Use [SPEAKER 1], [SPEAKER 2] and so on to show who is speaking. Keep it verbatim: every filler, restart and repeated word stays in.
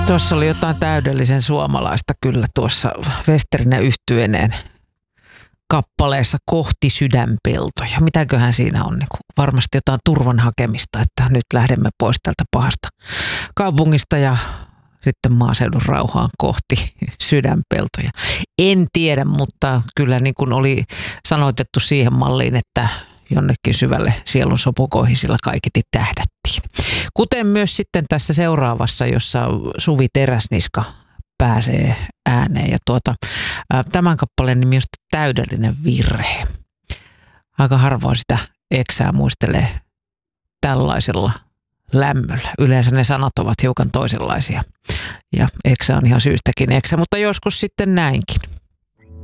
[SPEAKER 1] Tuossa oli jotain täydellisen suomalaista kyllä tuossa Westerinen Yhtyeineen kappaleessa Kohti sydänpeltoja. Mitäköhän siinä on? Niin kuin varmasti jotain turvan hakemista, että nyt lähdemme pois tältä pahasta kaupungista ja sitten maaseudun rauhaan kohti sydänpeltoja. En tiedä, mutta kyllä niin kuin oli sanoitettu siihen malliin, että jonnekin syvälle sielun sopukoihin sillä kaiketi tähdättiin. Kuten myös sitten tässä seuraavassa, jossa Suvi Teräsniska pääsee ääneen. Ja tuota, tämän kappaleen nimi on Täydellinen virhe. Aika harvoin sitä eksää muistelee tällaisella lämmöllä. Yleensä ne sanat ovat hiukan toisenlaisia. Ja eksä on ihan syystäkin eksä, mutta joskus sitten näinkin.